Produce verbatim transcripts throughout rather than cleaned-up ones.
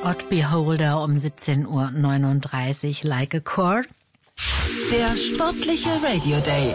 Odd Beholder um siebzehn Uhr neununddreißig, Like a Chord. Der sportliche Radio Day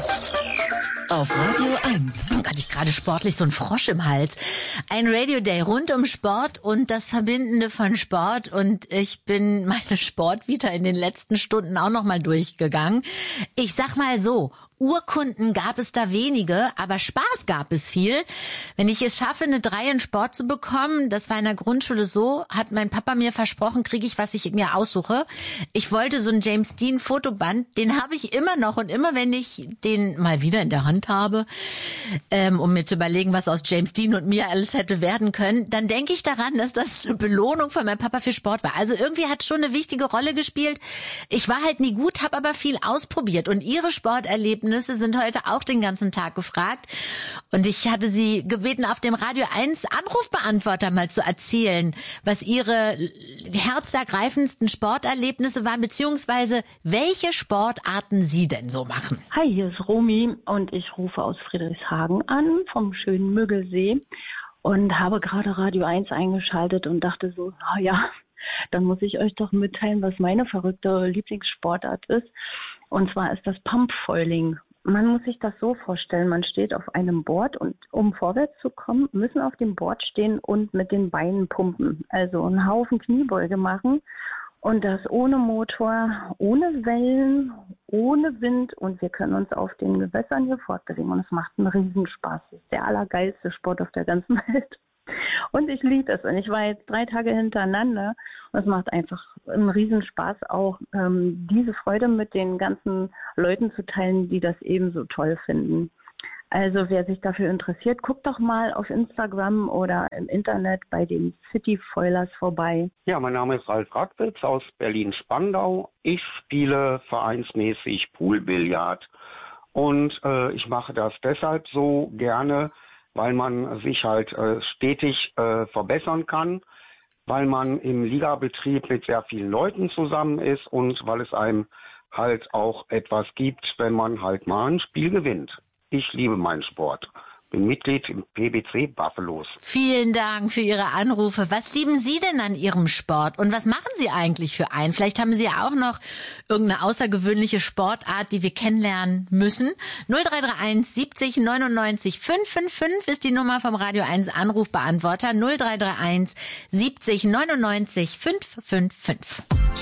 auf Radio eins. Oh Gott, ich gerade sportlich so ein Frosch im Hals. Ein Radio Day rund um Sport und das Verbindende von Sport. Und ich bin meine Sportvita in den letzten Stunden auch noch mal durchgegangen. Ich sag mal so, Urkunden gab es da wenige, aber Spaß gab es viel. Wenn ich es schaffe, eine drei in Sport zu bekommen, das war in der Grundschule so, hat mein Papa mir versprochen, kriege ich, was ich mir aussuche. Ich wollte so einen James Dean Fotoband, den habe ich immer noch und immer wenn ich den mal wieder in der Hand habe, ähm, um mir zu überlegen, was aus James Dean und mir alles hätte werden können, dann denke ich daran, dass das eine Belohnung von meinem Papa für Sport war. Also irgendwie hat schon eine wichtige Rolle gespielt. Ich war halt nie gut, habe aber viel ausprobiert und ihre Sporterlebnisse sind heute auch den ganzen Tag gefragt. Und ich hatte sie gebeten, auf dem Radio eins Anrufbeantworter mal zu erzählen, was ihre herzergreifendsten Sporterlebnisse waren, beziehungsweise welche Sportarten sie denn so machen. Hi, hier ist Romy und ich rufe aus Friedrichshagen an, vom schönen Müggelsee und habe gerade Radio eins eingeschaltet und dachte so, na ja, dann muss ich euch doch mitteilen, was meine verrückte Lieblingssportart ist. Und zwar ist das Pumpfoiling. Man muss sich das so vorstellen, man steht auf einem Board und um vorwärts zu kommen, müssen auf dem Board stehen und mit den Beinen pumpen. Also einen Haufen Kniebeuge machen und das ohne Motor, ohne Wellen, ohne Wind und wir können uns auf den Gewässern hier fortbewegen und es macht einen Riesenspaß. Das ist der allergeilste Sport auf der ganzen Welt. Und ich liebe es. Und ich war jetzt drei Tage hintereinander und es macht einfach einen Riesenspaß auch, ähm, diese Freude mit den ganzen Leuten zu teilen, die das ebenso toll finden. Also wer sich dafür interessiert, guckt doch mal auf Instagram oder im Internet bei den City Foilers vorbei. Ja, mein Name ist Ralf Rackwitz aus Berlin-Spandau. Ich spiele vereinsmäßig Poolbillard und äh, ich mache das deshalb so gerne, weil man sich halt äh, stetig äh, verbessern kann, weil man im Ligabetrieb mit sehr vielen Leuten zusammen ist und weil es einem halt auch etwas gibt, wenn man halt mal ein Spiel gewinnt. Ich liebe meinen Sport. Bin Mitglied im P B C Buffalos. Vielen Dank für Ihre Anrufe. Was lieben Sie denn an Ihrem Sport und was machen Sie eigentlich für einen? Vielleicht haben Sie ja auch noch irgendeine außergewöhnliche Sportart, die wir kennenlernen müssen. null drei drei eins siebzig neunundneunzig fünfhundertfünfundfünfzig ist die Nummer vom Radio eins Anrufbeantworter. null drei drei eins siebzig neunundneunzig fünfhundertfünfundfünfzig.